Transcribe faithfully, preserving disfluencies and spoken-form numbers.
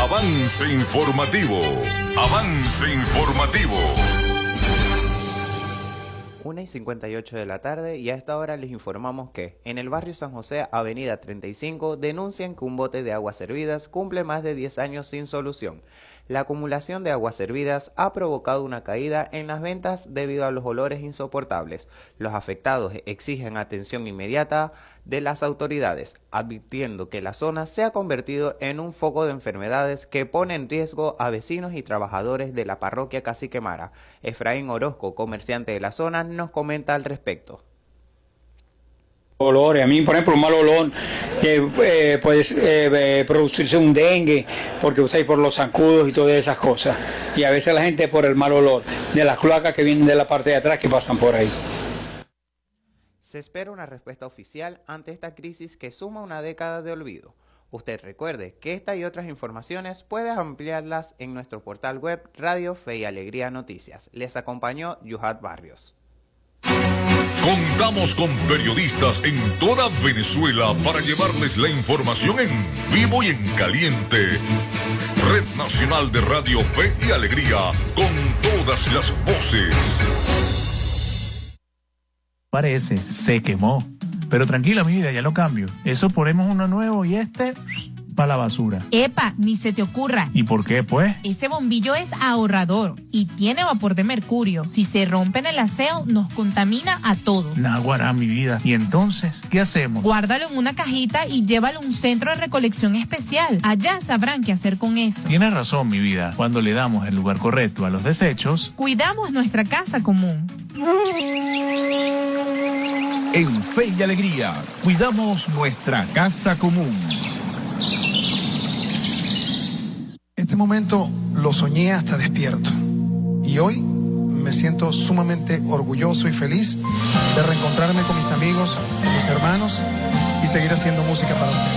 Avance informativo. Avance informativo. una y cincuenta y ocho de la tarde y a esta hora les informamos que en el barrio San José, avenida treinta y cinco, denuncian que un bote de aguas servidas cumple más de diez años sin solución. La acumulación de aguas servidas ha provocado una caída en las ventas debido a los olores insoportables. Los afectados exigen atención inmediata de las autoridades, advirtiendo que la zona se ha convertido en un foco de enfermedades que pone en riesgo a vecinos y trabajadores de la parroquia Cacique Mara. Efraín Orozco, comerciante de la zona, nos comenta al respecto. Olores, a mí por ejemplo un mal olor que eh, puede eh, producirse un dengue porque usted por los zancudos y todas esas cosas, y a veces la gente por el mal olor de las cloacas que vienen de la parte de atrás que pasan por ahí. Se espera una respuesta oficial ante esta crisis que suma una década de olvido. Usted recuerde que esta y otras informaciones puede ampliarlas en nuestro portal web Radio Fe y Alegría Noticias. Les acompañó Yuhat Barrios. Contamos con periodistas en toda Venezuela para llevarles la información en vivo y en caliente. Red Nacional de Radio Fe y Alegría, con todas las voces. Parece, se quemó. Pero tranquila, mi vida, ya lo cambio. Eso ponemos uno nuevo y este para la basura. Epa, ni se te ocurra. ¿Y por qué, pues? Ese bombillo es ahorrador y tiene vapor de mercurio. Si se rompe en el aseo, nos contamina a todos. Naguará, mi vida. ¿Y entonces qué hacemos? Guárdalo en una cajita y llévalo a un centro de recolección especial. Allá sabrán qué hacer con eso. Tienes razón, mi vida. Cuando le damos el lugar correcto a los desechos, cuidamos nuestra casa común. En Fe y Alegría, cuidamos nuestra casa común. Este momento lo soñé hasta despierto y hoy me siento sumamente orgulloso y feliz de reencontrarme con mis amigos, con mis hermanos y seguir haciendo música para ustedes.